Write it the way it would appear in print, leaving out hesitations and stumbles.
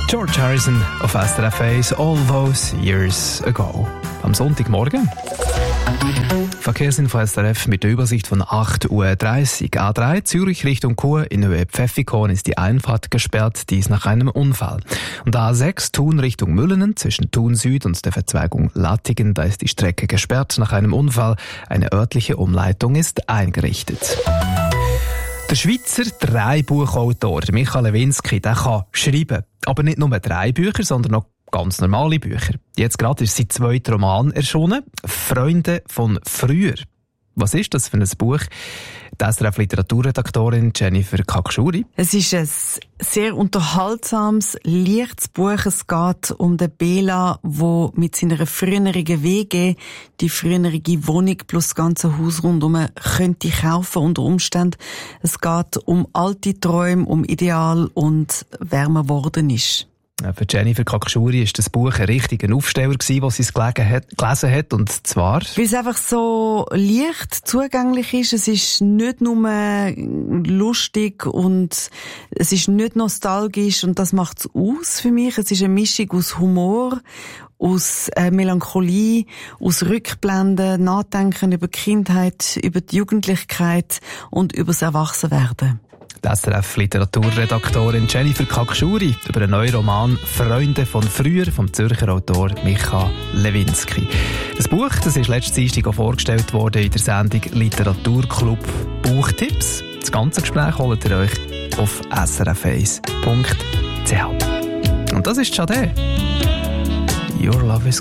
George Harrison auf SRF 1, All Those Years Ago. Am Sonntagmorgen. Verkehrsinfo von SRF mit der Übersicht von 8.30 Uhr. A3 Zürich Richtung Chur in Höhe Pfäffikon ist die Einfahrt gesperrt, dies nach einem Unfall. Und A6 Thun Richtung Müllenen zwischen Thun Süd und der Verzweigung Lattingen, da ist die Strecke gesperrt nach einem Unfall. Eine örtliche Umleitung ist eingerichtet. Der Schweizer Dreibuchautor Micha Lewinsky, der kann schreiben. Aber nicht nur 3 Bücher, sondern noch ganz normale Bücher. Jetzt gerade ist sein zweiter Roman erschienen, «Freunde von früher». Was ist das für ein Buch? Die SRF-Literaturredaktorin Jennifer Kakschuri. Es ist ein sehr unterhaltsames, leichtes Buch. Es geht um den Bela, der mit seiner früheren WG die frühere Wohnung plus das ganze Haus rundum könnte kaufen unter Umständen. Es geht um alte Träume, um Ideal und wer man geworden ist. Für Jennifer Kakschuri war das Buch ein richtiger Aufsteller, als sie es gelesen hat, und zwar... Weil es einfach so leicht zugänglich ist. Es ist nicht nur lustig und es ist nicht nostalgisch und das macht es aus für mich. Es ist eine Mischung aus Humor, aus Melancholie, aus Rückblenden, Nachdenken über die Kindheit, über die Jugendlichkeit und über das Erwachsenwerden. Die SRF-Literaturredaktorin Jennifer Kakschuri über einen neuen Roman «Freunde von früher» vom Zürcher Autor Micha Lewinsky. Das Buch, das ist letzten Dienstag auch vorgestellt worden in der Sendung «Literaturclub Buchtipps». Das ganze Gespräch holt ihr euch auf srf1.ch. Und das ist Jade. «Your Love is